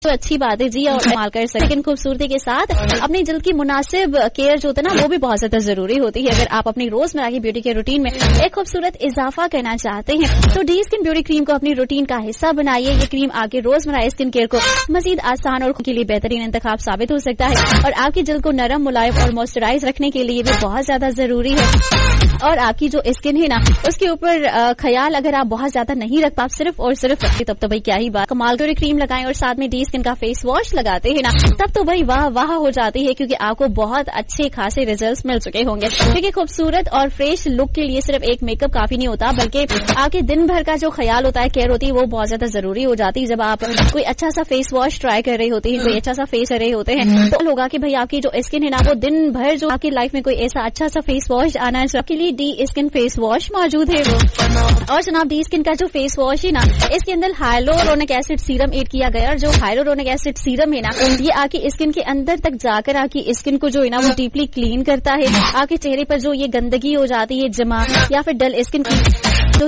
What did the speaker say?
तो अच्छी बात है जी, और इस्तेमाल कर सकें खूबसूरती के साथ। अपनी जल्द की मुनासिब केयर जो होता है ना वो भी बहुत ज्यादा जरूरी होती है। अगर आप अपनी रोजमर्रा की ब्यूटी के रूटीन में एक खूबसूरत इजाफा करना चाहते हैं तो डी स्किन ब्यूटी क्रीम को अपनी रूटीन का हिस्सा बनाइए। ये क्रीम आपके रोजमर्रा स्किन केयर को मजीद आसान और के लिए बेहतरीन इंतखाब साबित हो सकता है, और आपकी जल्द को नरम, मुलायम और मॉइस्चराइज रखने के लिए भी बहुत ज्यादा जरूरी है। और आपकी जो स्किन है ना उसके ऊपर ख्याल अगर आप बहुत ज्यादा नहीं रख पाते सिर्फ और सिर्फ, तब तो भाई क्या ही बात। कमाल की क्रीम लगाएं और साथ में डी स्किन का फेस वॉश लगाते हैं ना, तब तो भाई वाह वाह हो जाती है, क्योंकि आपको बहुत अच्छे खासे रिजल्ट्स मिल चुके होंगे। क्योंकि खूबसूरत और फ्रेश लुक के लिए सिर्फ एक मेकअप काफी नहीं होता, बल्कि आपके दिन भर का जो ख्याल होता है, केयर होती है, वो बहुत ज्यादा जरूरी हो जाती है। जब आप कोई अच्छा सा फेस वॉश ट्राई कर रहे होते हैं, कोई अच्छा सा फेस कर रहे होते हैं, तो होगा कि भाई आपकी जो स्किन है ना वो दिन भर जो आपकी लाइफ में कोई ऐसा अच्छा सा फेस वॉश आना चाहिए, आपके लिए डी स्किन फेस वॉश मौजूद है। और जनाब डी स्किन का जो फेस वॉश है ना इसके अंदर हाइलोरोनिक एसिड सीरम ऐड किया गया, और जो हाइलोरोनिक एसिड सीरम है ना ये आपकी स्किन के अंदर तक जाकर आपकी स्किन को जो है ना वो डीपली क्लीन करता है। आपके चेहरे पर जो ये गंदगी हो जाती है जमा या फिर डल स्किन की